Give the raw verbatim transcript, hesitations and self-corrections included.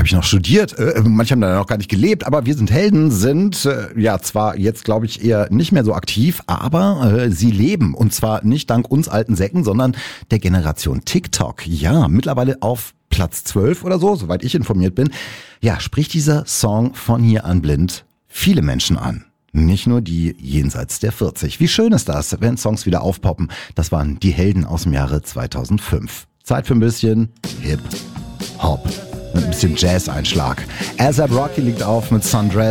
habe ich noch studiert. Äh, manche haben da noch gar nicht gelebt, aber wir sind Helden, sind äh, ja zwar jetzt, glaube ich, eher nicht mehr so aktiv, aber äh, sie leben. Und zwar nicht dank uns alten Säcken, sondern der Generation TikTok. Ja, mittlerweile auf Platz zwölf oder so, soweit ich informiert bin. Ja, spricht dieser Song von hier an blind viele Menschen an. Nicht nur die jenseits der vierzig. Wie schön ist das, wenn Songs wieder aufpoppen. Das waren die Helden aus dem Jahre zweitausendfünf. Zeit für ein bisschen Hip-Hop. Mit ein bisschen Jazz-Einschlag. A$ap Rocky liegt auf mit Sundress.